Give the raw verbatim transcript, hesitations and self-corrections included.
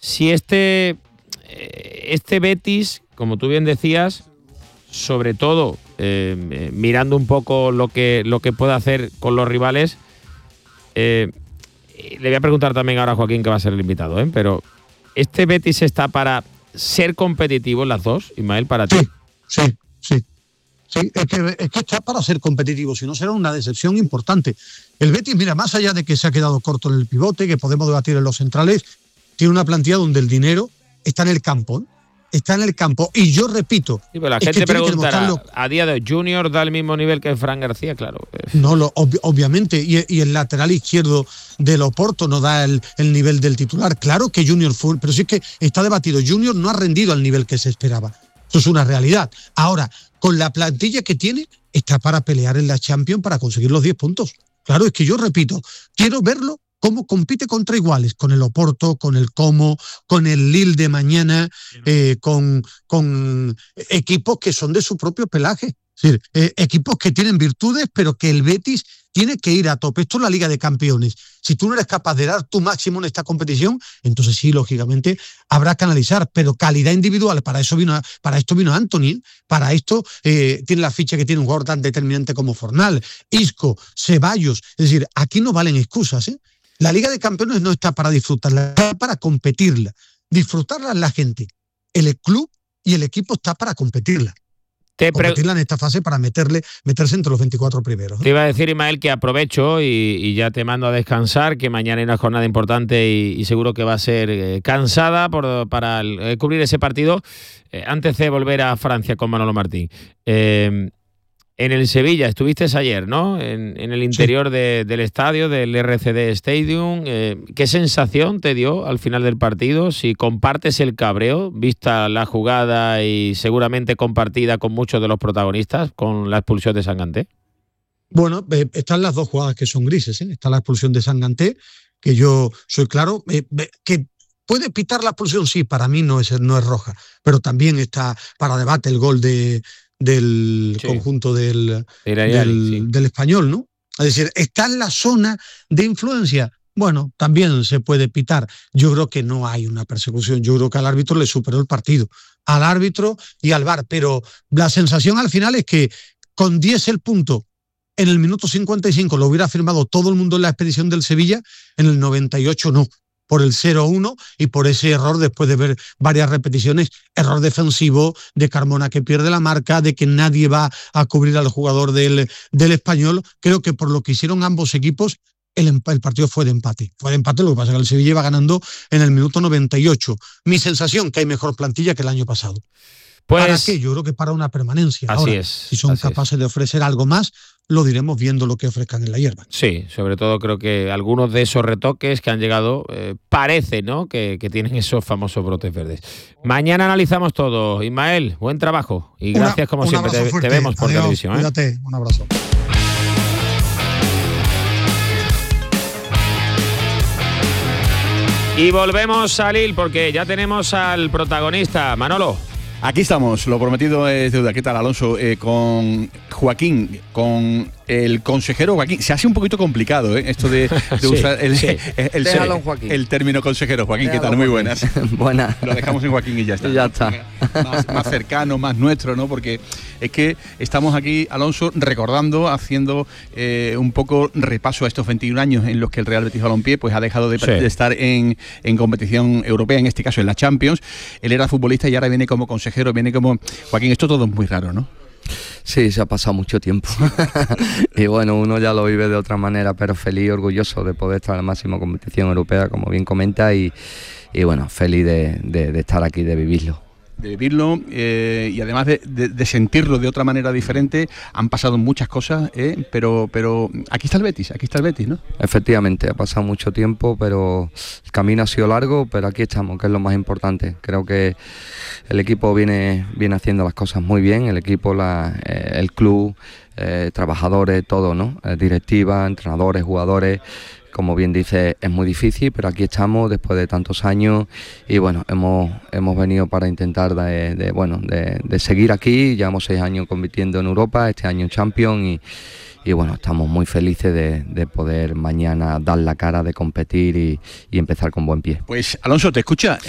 si este, este Betis, como tú bien decías, sobre todo eh, mirando un poco lo que, lo que puede hacer con los rivales, eh, le voy a preguntar también ahora a Joaquín, que va a ser el invitado, ¿eh? Pero ¿este Betis está para ser competitivo en las dos, Ismael, para ti? Sí, sí, sí. Sí, es que, es que está para ser competitivo, si no será una decepción importante. El Betis, mira, más allá de que se ha quedado corto en el pivote, que podemos debatir en los centrales, tiene una plantilla donde el dinero está en el campo, ¿eh? Está en el campo. Y yo repito... Sí, pero la gente preguntará, a día de hoy, ¿Junior da el mismo nivel que Fran García? Claro. No, lo, ob, obviamente. Y, y el lateral izquierdo del Oporto no da el, el nivel del titular. Claro que Junior fue... Pero sí es que está debatido. Junior no ha rendido al nivel que se esperaba. Eso es una realidad. Ahora, con la plantilla que tiene, está para pelear en la Champions para conseguir los diez puntos. Claro, es que yo repito, quiero verlo cómo compite contra iguales, con el Oporto, con el Como, con el Lille de mañana, eh, con, con equipos que son de su propio pelaje. Es decir, eh, equipos que tienen virtudes, pero que el Betis tiene que ir a tope. Esto es la Liga de Campeones. Si tú no eres capaz de dar tu máximo en esta competición, entonces sí, lógicamente, habrá que analizar. Pero calidad individual, para eso vino, para esto vino Anthony, para esto eh, tiene la ficha que tiene un jugador tan determinante como Fornal, Isco, Ceballos. Es decir, aquí no valen excusas, ¿eh? La Liga de Campeones no está para disfrutarla, está para competirla. Disfrutarla la gente. El club y el equipo está para competirla. Te pre- competirla en esta fase para meterle, meterse entre los veinticuatro primeros, ¿no? Te iba a decir, Ismael, que aprovecho y, y ya te mando a descansar, que mañana hay una jornada importante y, y seguro que va a ser eh, cansada por, para el, eh, cubrir ese partido. Eh, antes de volver a Francia con Manolo Martín. Eh, En el Sevilla, estuviste ayer, ¿no? En, en el interior sí. de, del estadio, del R C D Stadium. Eh, ¿Qué sensación te dio al final del partido? Si compartes el cabreo, vista la jugada y seguramente compartida con muchos de los protagonistas, con la expulsión de Sanganté. Bueno, eh, están las dos jugadas que son grises, ¿eh? Está la expulsión de Sanganté, que yo soy claro, eh, que puede pitar la expulsión, sí, para mí no es, no es roja, pero también está para debate el gol de... del sí. conjunto del, del, sí. del Español, ¿no? Es decir, está en la zona de influencia. Bueno, también se puede pitar. Yo creo que no hay una persecución. Yo creo que al árbitro le superó el partido. Al árbitro y al V A R. Pero la sensación al final es que con diez el punto, en el minuto cincuenta y cinco lo hubiera firmado todo el mundo en la expedición del Sevilla, en el noventa y ocho no. Por el cero uno y por ese error, después de ver varias repeticiones, error defensivo de Carmona que pierde la marca, de que nadie va a cubrir al jugador del, del Español. Creo que por lo que hicieron ambos equipos, el, el partido fue de empate. Fue de empate, lo que pasa es que el Sevilla iba ganando en el minuto noventa y ocho. Mi sensación, que hay mejor plantilla que el año pasado. Pues, ¿para qué? Yo creo que para una permanencia. Así Ahora, es. Si son así capaces es. de ofrecer algo más, lo diremos viendo lo que ofrezcan en la hierba. Sí, sobre todo creo que algunos de esos retoques que han llegado eh, parece, ¿no?, que, que tienen esos famosos brotes verdes. Mañana analizamos todo. Ismael, buen trabajo y gracias una, como siempre. Te, te vemos por Adiós, televisión. ¿eh? Cuídate, un abrazo. Y volvemos a Lille porque ya tenemos al protagonista, Manolo. Aquí estamos, lo prometido es deuda. ¿Qué tal, Alonso? Eh, con Joaquín, con el consejero Joaquín. Se hace un poquito complicado, ¿eh? Esto de, de sí, usar el, sí. el, el, el, el término consejero. Joaquín, Déjalo, ¿qué tal? Muy buenas. Buenas. Lo dejamos en Joaquín y ya está. Y ya está. Más, más cercano, más nuestro, ¿no? Porque es que estamos aquí, Alonso, recordando, haciendo eh, un poco repaso a estos veintiún años en los que el Real Betis Balompié pues, ha dejado de, sí. de estar en, en competición europea, en este caso en la Champions. Él era futbolista y ahora viene como consejero, viene como... Joaquín, esto todo es muy raro, ¿no? Sí, se ha pasado mucho tiempo y bueno, uno ya lo vive de otra manera, pero feliz y orgulloso de poder estar en la máxima competición europea, como bien comenta, y, y bueno, feliz de, de, de estar aquí, de vivirlo. De vivirlo eh, y además de, de, de sentirlo de otra manera diferente. Han pasado muchas cosas, eh, pero, pero aquí está el Betis, aquí está el Betis, ¿no? Efectivamente, ha pasado mucho tiempo, pero el camino ha sido largo, pero aquí estamos, que es lo más importante. Creo que el equipo viene, viene haciendo las cosas muy bien, el equipo, la, eh, el club, eh, trabajadores, todo, ¿no? Eh, directiva, entrenadores, jugadores. Como bien dice, es muy difícil, pero aquí estamos después de tantos años y bueno, hemos, hemos venido para intentar de, de, bueno, de, de seguir aquí. Llevamos seis años compitiendo en Europa, este año en Champions y, y bueno, estamos muy felices de, de poder mañana dar la cara, de competir y, y empezar con buen pie. Pues Alonso, te escucha